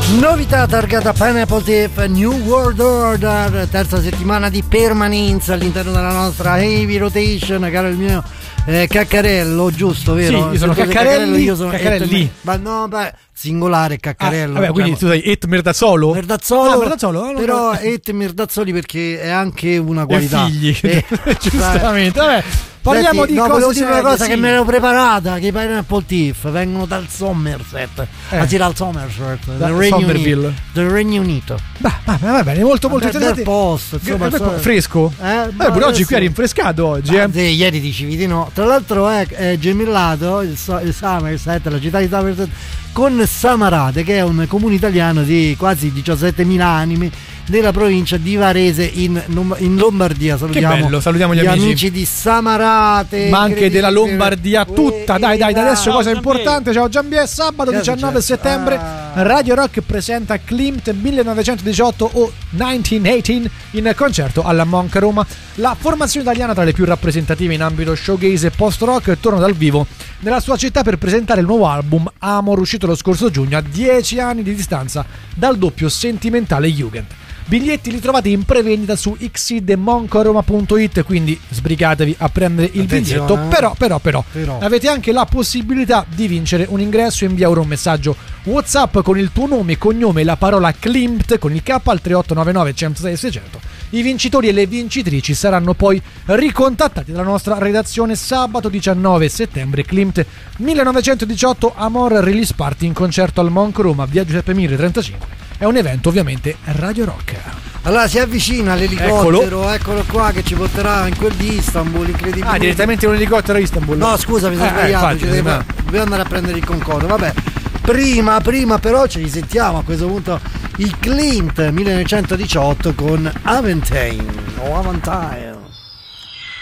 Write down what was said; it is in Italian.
Novità targata Pineapple Thief, New World Order, terza settimana di permanenza all'interno della nostra heavy rotation, caro il mio Caccarello, giusto, vero? Sì, io sono Caccarelli, io sono Caccarelli. Ma no, beh, singolare Caccarello. Vabbè, quindi tu sei Et Mirdazzolo? Mirdazzolo, però Et Mirdazzoli perché è anche una qualità. E figli, giustamente, vabbè. Parliamo di cose volevo dire una cosa sì, che me l'ero preparata, che i Pineapple Thief vengono dal Somerset, anzi dal Somerset, del Regno Unito. Va bene, molto interessante. Posto, insomma, fresco? Pure oggi qui è rinfrescato oggi. Ieri dicevi di no. Tra l'altro è gemellato il Somerset, la città di Somerset, con Samarate, che è un comune italiano di quasi 17.000 anime nella provincia di Varese in Lombardia. Salutiamo, che bello, salutiamo gli amici di Samarate, ma anche della Lombardia tutta. Dai, adesso cosa importante. Ciao Giambie, sabato 19 settembre Radio Rock presenta Klimt 1918 o 1918 in concerto alla Monk Roma. La formazione italiana tra le più rappresentative in ambito showgaze e post-rock torna dal vivo nella sua città per presentare il nuovo album Amor, uscito lo scorso giugno a 10 anni di distanza dal doppio sentimentale Jugend. Biglietti li trovate in prevendita su xidmoncoroma.it, quindi sbrigatevi a prendere il biglietto. Però avete anche la possibilità di vincere un ingresso. Invia ora un messaggio WhatsApp con il tuo nome e cognome e la parola Klimt con il K al 3899 106 600. I vincitori e le vincitrici saranno poi ricontattati dalla nostra redazione sabato 19 settembre. Klimt 1918 Amor Release Party in concerto al Monk Roma, via Giuseppe Mirri 35. È un evento ovviamente Radio Rock. Allora si avvicina l'elicottero, eccolo qua, che ci porterà in quel di Istanbul, incredibile. Direttamente un elicottero a Istanbul. No, scusa, mi sono sbagliato, dobbiamo andare a prendere il Concorde. Vabbè, prima però ci risentiamo a questo punto il Klimt 1918 con Aventine o Aventine.